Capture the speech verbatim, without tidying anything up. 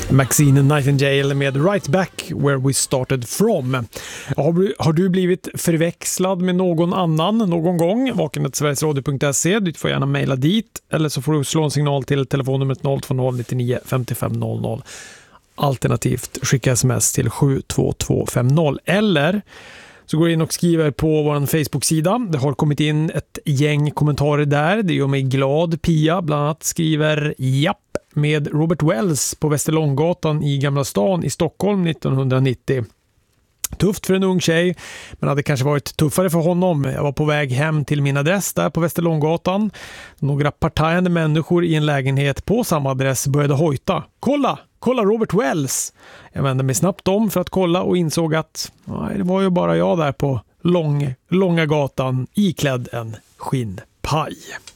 Maxine Nightingale med Right Back Where We Started From. Har du, har du blivit förväxlad med någon annan någon gång? vakenet sveriges radio punkt se. Du får gärna mejla dit, eller så får du slå en signal till telefonnumret noll två noll nittionio femtiofem noll noll. Alternativt skicka sms till sju två två fem noll, eller så går in och skriver på vår Facebook-sida. Det har kommit in ett gäng kommentarer där. Det gör mig glad. Pia bland annat skriver japp med Robert Wells på Västerlånggatan i Gamla stan i Stockholm nittonhundranittio. Tufft för en ung tjej, men hade kanske varit tuffare för honom. Jag var på väg hem till min adress där på Västerlånggatan. Några partajande människor i en lägenhet på samma adress började hojta. Kolla! Kolla Robert Wells! Jag vände mig snabbt om för att kolla och insåg att nej, det var ju bara jag där på lång, långa gatan iklädd en skinnpaj.